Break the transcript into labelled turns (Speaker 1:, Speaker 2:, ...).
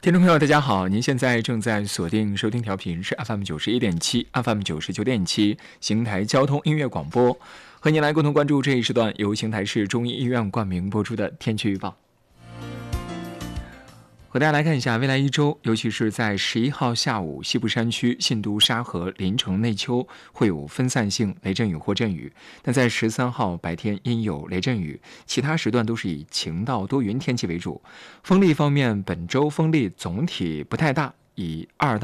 Speaker 1: 听众朋友，大家好，您现在正在锁定收听调频是 FM91.7、FM 99.7邢台交通音乐广播，和您来共同关注这一时段由邢台市中医医院冠名播出的天气预报。和大家来看一下未来一周，尤其是在11号下午，西部山区、信都、沙河、临城、内丘会有分散性雷阵雨或阵雨，但在13号白天因有雷阵雨，其他时段都是以晴到多云天气为主。风力方面，本周风力总体不太大，以2到